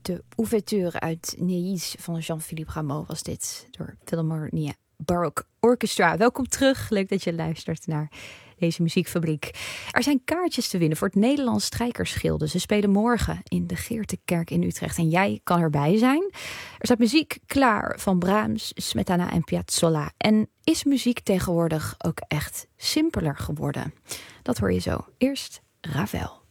de ouverture uit Neis van Jean-Philippe Rameau was dit door Philharmonia Baroque Orchestra. Welkom terug, leuk dat je luistert naar deze muziekfabriek. Er zijn kaartjes te winnen voor het Nederlands Strijkersgilde. Ze spelen morgen in de Geertekerk in Utrecht en jij kan erbij zijn. Er staat muziek klaar van Brahms, Smetana en Piazzolla. En is muziek tegenwoordig ook echt simpeler geworden? Dat hoor je zo. Eerst Ravel.